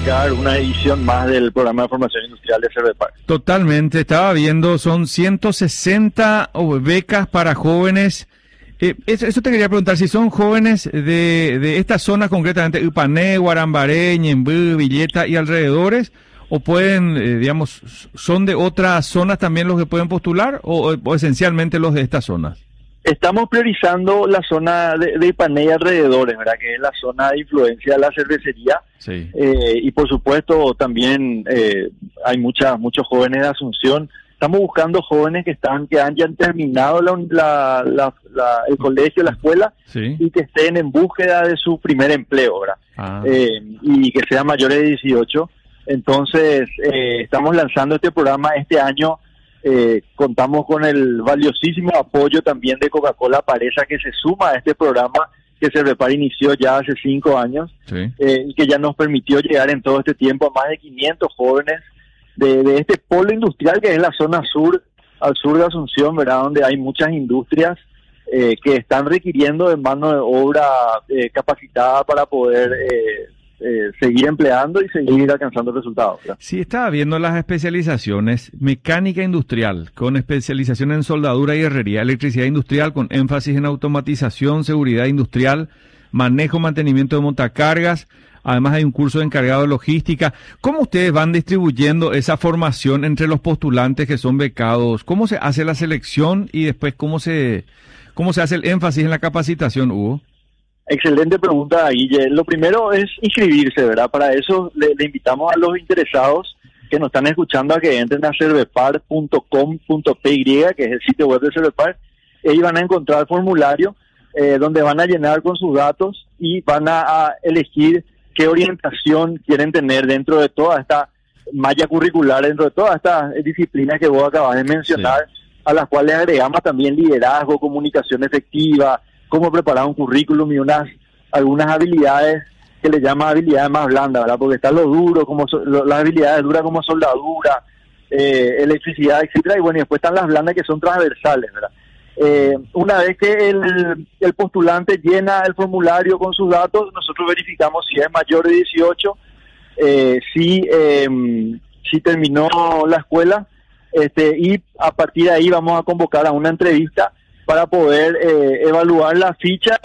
arrancar una edición más del programa de formación industrial de Cervepar. Totalmente, estaba viendo, son 160 becas para jóvenes. Eso te quería preguntar, si son jóvenes de esta zona, concretamente Ipané, Guarambaré, Ñemby, Villeta y alrededores, o pueden, digamos, son de otras zonas también los que pueden postular, o esencialmente los de estas zonas. Estamos priorizando la zona de Ipané y alrededores, ¿verdad? Que es la zona de influencia de la cervecería. Sí. Y por supuesto también hay muchos jóvenes de Asunción. Estamos buscando jóvenes que hayan terminado el colegio, la escuela, Sí. y que estén en búsqueda de su primer empleo, ¿verdad? Y que sean mayores de 18. Entonces, estamos lanzando este programa este año. Contamos con el valiosísimo apoyo también de Coca-Cola Paresa, que se suma a este programa que Cervepar inició ya hace 5 años, Sí. y que ya nos permitió llegar en todo este tiempo a más de 500 jóvenes de este polo industrial que es la zona sur, al sur de Asunción, ¿verdad? Donde hay muchas industrias que están requiriendo de mano de obra capacitada para poder seguir empleando y seguir alcanzando resultados, ¿verdad? Sí, estaba viendo las especializaciones: mecánica industrial, con especialización en soldadura y herrería; electricidad industrial, con énfasis en automatización, seguridad industrial, manejo, mantenimiento de montacargas. Además hay un curso de encargado de logística. ¿Cómo ustedes van distribuyendo esa formación entre los postulantes que son becados? ¿Cómo se hace la selección y después cómo se hace el énfasis en la capacitación, Hugo? Excelente pregunta, Guille. Lo primero es inscribirse, ¿verdad? Para eso le invitamos a los interesados que nos están escuchando a que entren a cervepar.com.py, que es el sitio web de Cervepar. Ahí van a encontrar el formulario donde van a llenar con sus datos y van a elegir qué orientación quieren tener dentro de toda esta malla curricular, dentro de todas estas disciplinas que vos acabas de mencionar, sí, a las cuales agregamos también liderazgo, comunicación efectiva, cómo preparar un currículum y algunas habilidades que le llaman habilidades más blandas, ¿verdad? Porque está lo duro, las habilidades duras como soldadura, electricidad, etcétera, y bueno, y después están las blandas que son transversales, ¿verdad? Una vez que el postulante llena el formulario con sus datos, nosotros verificamos si es mayor de 18, si terminó la escuela, y a partir de ahí vamos a convocar a una entrevista para poder evaluar la ficha,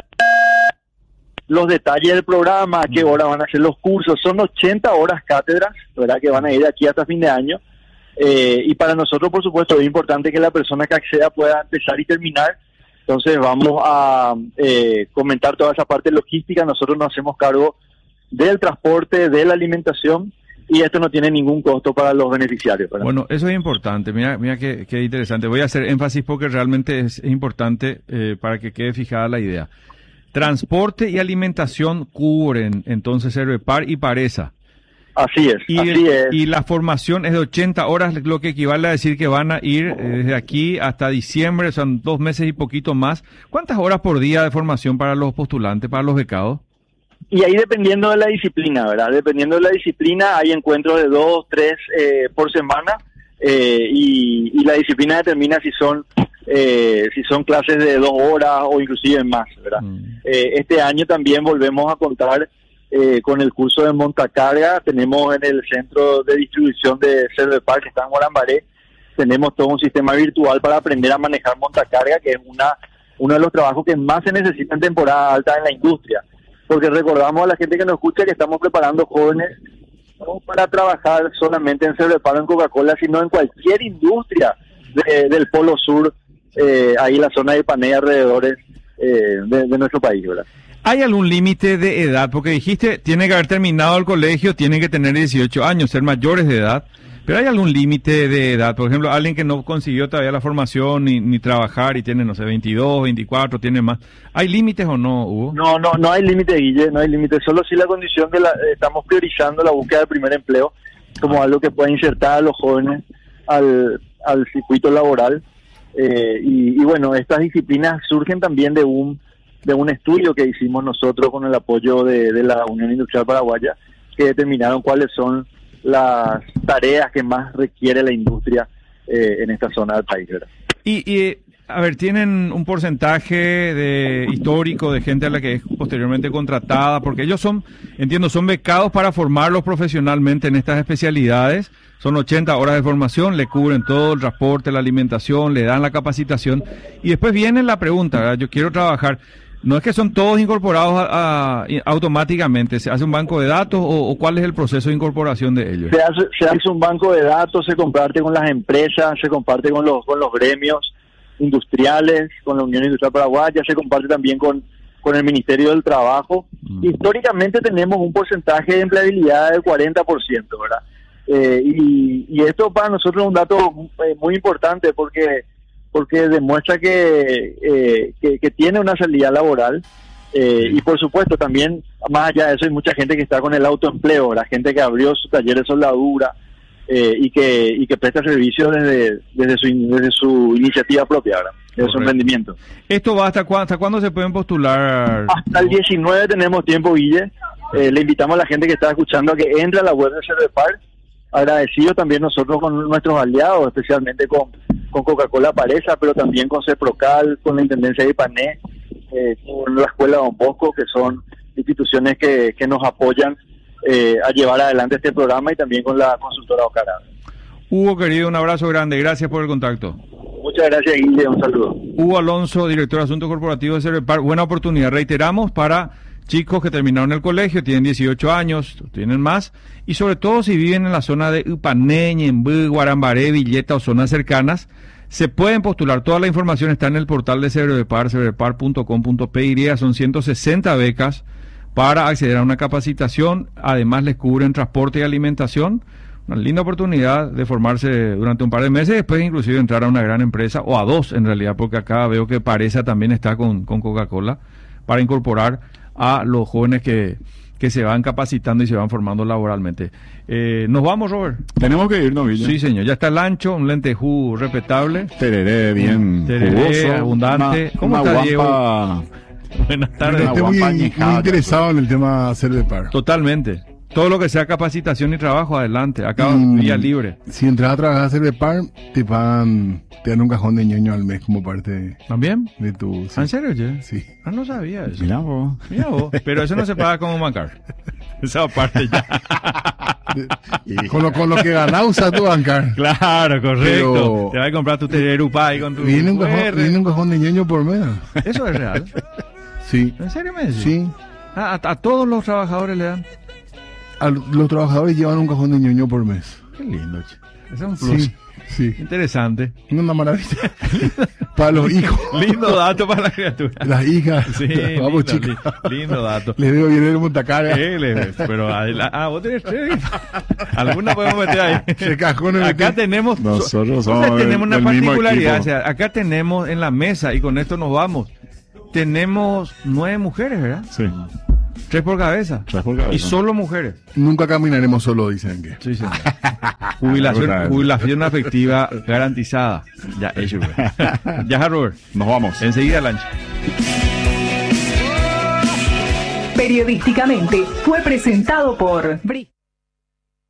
los detalles del programa, a qué hora van a ser los cursos. Son 80 horas cátedras, ¿verdad?, que van a ir de aquí hasta fin de año. Y para nosotros, por supuesto, es importante que la persona que acceda pueda empezar y terminar. Entonces vamos a comentar toda esa parte logística. Nosotros nos hacemos cargo del transporte, de la alimentación, y esto no tiene ningún costo para los beneficiarios, ¿verdad? Bueno, eso es importante. Mira qué interesante. Voy a hacer énfasis porque realmente es importante para que quede fijada la idea. Transporte y alimentación cubren entonces Cervepar y Paresa. Así es. Y la formación es de 80 horas, lo que equivale a decir que van a ir desde aquí hasta diciembre, son 2 meses y poquito más. ¿Cuántas horas por día de formación para los postulantes, para los becados? Y ahí dependiendo de la disciplina, ¿verdad? Dependiendo de la disciplina hay encuentros de 2, 3 por semana, y la disciplina determina si son clases de 2 horas o inclusive más, ¿verdad? Este año también volvemos a contar con el curso de montacarga. Tenemos en el centro de distribución de Cervepar, que está en Guarambaré, tenemos todo un sistema virtual para aprender a manejar montacarga, que es uno de los trabajos que más se necesita en temporada alta en la industria, porque recordamos a la gente que nos escucha que estamos preparando jóvenes no para trabajar solamente en Cervepar o en Coca-Cola, sino en cualquier industria del Polo Sur, ahí la zona de Ipané y alrededores de nuestro país, ¿verdad? ¿Hay algún límite de edad? Porque dijiste, tiene que haber terminado el colegio, tiene que tener 18 años, ser mayores de edad. ¿Pero hay algún límite de edad? Por ejemplo, alguien que no consiguió todavía la formación ni trabajar y tiene, no sé, 22, 24, tiene más. ¿Hay límites o no, Hugo? No hay límite, Guille, no hay límite. Solo si la condición estamos priorizando la búsqueda del primer empleo como algo que pueda insertar a los jóvenes al circuito laboral. Y bueno, estas disciplinas surgen también de un estudio que hicimos nosotros con el apoyo de la Unión Industrial Paraguaya, que determinaron cuáles son las tareas que más requiere la industria en esta zona del país, ¿verdad? Y A ver, tienen un porcentaje de histórico de gente a la que es posteriormente contratada, porque ellos son, entiendo, son becados para formarlos profesionalmente en estas especialidades. Son 80 horas de formación, le cubren todo el transporte, la alimentación, le dan la capacitación. Y después viene la pregunta, ¿verdad? Yo quiero trabajar. No es que son todos incorporados automáticamente, ¿se hace un banco de datos o cuál es el proceso de incorporación de ellos? Se hace un banco de datos, se comparte con las empresas, se comparte con los gremios industriales, con la Unión Industrial Paraguaya, se comparte también con el Ministerio del Trabajo. Históricamente tenemos un porcentaje de empleabilidad del 40%, ¿verdad? Y esto para nosotros es un dato muy importante porque demuestra que tiene una salida laboral y por supuesto también, más allá de eso, hay mucha gente que está con el autoempleo, la gente que abrió su taller de soldadura y que presta servicios desde su iniciativa propia, ¿verdad? Desde su emprendimiento. ¿Esto va hasta cuándo se pueden postular? Hasta el 19 tenemos tiempo, Guille. Le invitamos a la gente que está escuchando a que entre a la web de Cervepar. Agradecido también nosotros con nuestros aliados, especialmente con Coca-Cola Paresa, pero también con CEPROCAL, con la Intendencia de Ipané, con la Escuela Don Bosco, que son instituciones que nos apoyan a llevar adelante este programa, y también con la consultora Ocara. Hugo, querido, un abrazo grande, gracias por el contacto. Muchas gracias, Guille, un saludo. Hugo Alonso, director de Asuntos Corporativos de Cervepar. Buena oportunidad, reiteramos, para chicos que terminaron el colegio, tienen 18 años, tienen más, y sobre todo si viven en la zona de Ipané, Ñemby, Guarambaré, Villeta o zonas cercanas, se pueden postular. Toda la información está en el portal de Cervepar, cervepar.com.py. Son 160 becas para acceder a una capacitación. Además les cubren transporte y alimentación. Una linda oportunidad de formarse durante un par de meses, después inclusive entrar a una gran empresa, o a dos en realidad, porque acá veo que Paresa también está con Coca-Cola, para incorporar a los jóvenes que se van capacitando y se van formando laboralmente. ¿Nos vamos, Robert? Tenemos que irnos, Villa. Sí, señor. Ya está el ancho, un lentejú respetable. Tereré, bien tereré, jugoso, abundante. ¿Cómo está, Diego? Buenas tardes. Estoy muy interesado en el tema Cervepar. Totalmente. Todo lo que sea capacitación y trabajo, adelante. Acá vía libre. Si entras a trabajar a Cervepar, te dan un cajón de ñoño al mes como parte ¿también? De tu... Sí. ¿En serio, che? Sí. Ah, no sabía eso. Mira vos. Pero eso no se paga como bancar. Esa parte ya. Con lo que ganás usas tu bancar. Claro, correcto. Pero te vas a comprar tu tererupay con tu... Viene un cajón de ñoño por mes. ¿Eso es real? Sí. ¿En serio me decís? Sí. ¿A todos los trabajadores le dan? Los trabajadores llevan un cajón de ñoño por mes. Qué lindo, che. Ese es un plus. Sí. Interesante. Una maravilla. Para los hijos. Lindo dato para las criaturas. Las hijas. Sí, vamos, lindo, chicas. Lindo dato. Les veo bien el montacarga. Pero vos tenés tres. Alguna podemos meter ahí. El cajón acá tenemos. Nosotros somos tenemos una del mismo particularidad. equipo. O sea, acá tenemos en la mesa, y con esto nos vamos. Tenemos 9 mujeres, ¿verdad? Sí. 3 por cabeza. 3 por cabeza. Y solo mujeres. Nunca caminaremos solo, dicen que. Sí, sí. Jubilación afectiva garantizada. Ya, eso. Ya, Robert. Nos vamos. Enseguida lancha. Periodísticamente fue presentado por